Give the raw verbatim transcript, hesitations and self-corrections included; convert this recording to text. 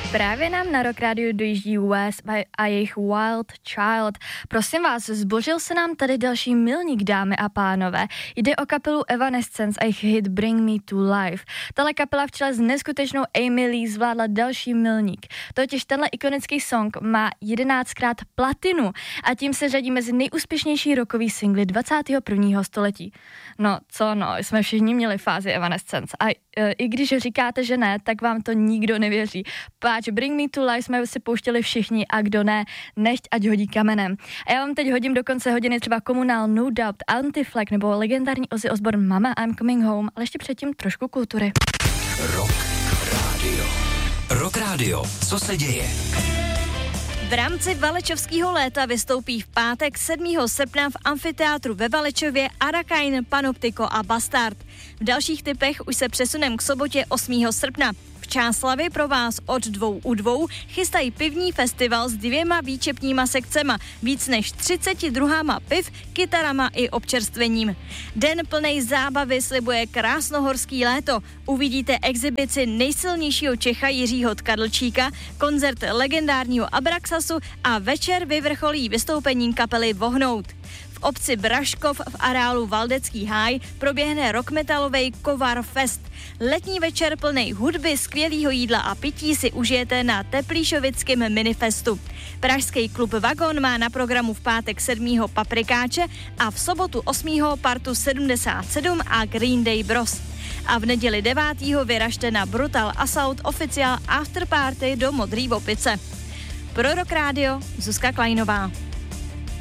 Právě nám na Rock Radio dojíždí West a jejich Wild Child. Prosím vás, zbořil se nám tady další milník, dámy a pánové. Jde o kapelu Evanescence a jejich hit Bring Me to Life. Tahle kapela v čele s neskutečnou Amy Lee zvládla další milník. Totiž tenhle ikonický song má jedenáctkrát platinu a tím se řadí mezi nejúspěšnější rockový singly dvacátého prvního století. No, co no, jsme všichni měli fázi Evanescence a e, i když říkáte, že ne, tak vám to nikdo nevěří. Páč Bring Me to Life jsme si pouštěli všichni a kdo ne, nechť ať hodí kamenem. A já vám teď hodím do konce hodiny třeba Komunál, No Doubt, Anti-Flag nebo legendární Ozzy Osbourne Mama I'm Coming Home, ale ještě předtím trošku kultury. Rock Radio. Rock Radio. Co se děje? V rámci Valečovského léta vystoupí v pátek sedmého srpna v amfiteátru ve Valečově Arakain, Panoptiko a Bastard. V dalších typech už se přesunem k sobotě osmého srpna. V Čáslavi pro vás od dvou u dvou chystají pivní festival s dvěma výčepníma sekcema, víc než třiceti druhama piv, kytarama i občerstvením. Den plnej zábavy slibuje krásnohorský léto. Uvidíte exibici nejsilnějšího Čecha Jiřího Tkadlčíka, koncert legendárního Abraxasu a večer vyvrcholí vystoupením kapely Vohnout. V obci Braškov v areálu Valdecký háj proběhne rockmetalovej Kovar Fest. Letní večer plnej hudby, skvělýho jídla a pití si užijete na Teplíšovickém minifestu. Pražský klub Vagon má na programu v pátek sedmého Paprikáče a v sobotu osmého Partu sedmdesát sedm a Green Day Bros. A v neděli devátého vyražte na Brutal Assault oficiál afterparty do Modrý Opice. Pro Rock Radio Zuzka Klajnová.